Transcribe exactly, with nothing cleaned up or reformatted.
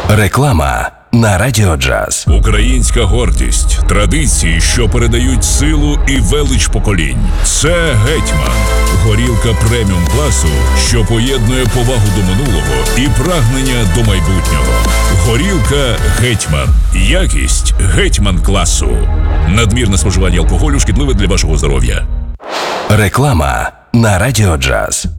Реклама на Радіо Джаз. Українська гордість, традиції, що передають силу і велич поколінь. Це Гетьман. Горілка преміум класу, що поєднує повагу до минулого і прагнення до майбутнього. Горілка Гетьман. Якість Гетьман класу. Надмірне споживання алкоголю шкідливе для вашого здоров'я. Реклама на Радіо Джаз.